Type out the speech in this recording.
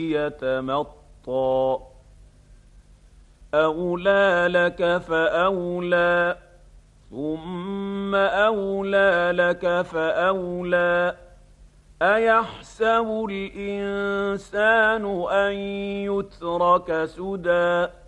يتمطى أولى لك فأولى ثم أولى لك فأولى أيحسب الإنسان أن يترك سدى